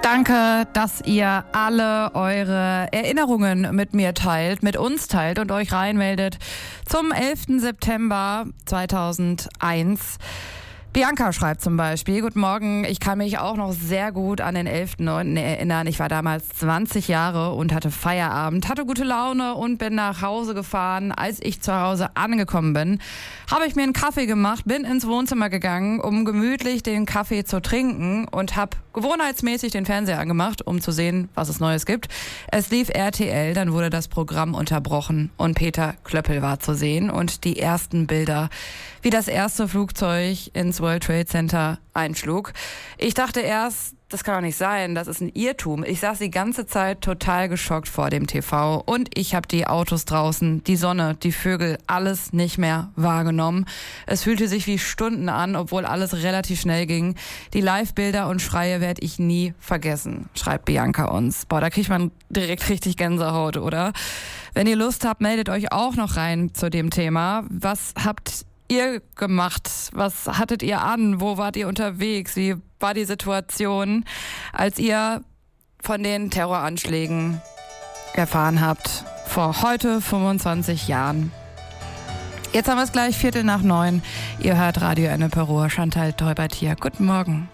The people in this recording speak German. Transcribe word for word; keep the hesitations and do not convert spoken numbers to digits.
Danke, dass ihr alle eure Erinnerungen mit mir teilt, mit uns teilt und euch reinmeldet zum elften September zweitausendeins. Bianca schreibt zum Beispiel: Guten Morgen, ich kann mich auch noch sehr gut an den elften neunten erinnern. Ich war damals zwanzig Jahre und hatte Feierabend, hatte gute Laune und bin nach Hause gefahren. Als ich zu Hause angekommen bin, habe ich mir einen Kaffee gemacht, bin ins Wohnzimmer gegangen, um gemütlich den Kaffee zu trinken und habe gewohnheitsmäßig den Fernseher angemacht, um zu sehen, was es Neues gibt. Es lief R T L, dann wurde das Programm unterbrochen und Peter Klöppel war zu sehen und die ersten Bilder, wie das erste Flugzeug ins World Trade Center einschlug. Ich dachte erst, das kann doch nicht sein, das ist ein Irrtum. Ich saß die ganze Zeit total geschockt vor dem T V und ich habe die Autos draußen, die Sonne, die Vögel, alles nicht mehr wahrgenommen. Es fühlte sich wie Stunden an, obwohl alles relativ schnell ging. Die Live-Bilder und Schreie werde ich nie vergessen, schreibt Bianca uns. Boah, da kriegt man direkt richtig Gänsehaut, oder? Wenn ihr Lust habt, meldet euch auch noch rein zu dem Thema. Was habt ihr gemacht? Was hattet ihr an? Wo wart ihr unterwegs? Wie war die Situation, als ihr von den Terroranschlägen erfahren habt? Vor heute fünfundzwanzig Jahren. Jetzt haben wir es gleich Viertel nach neun. Ihr hört Radio Ennepe Ruhr. Chantal Teubert hier. Guten Morgen.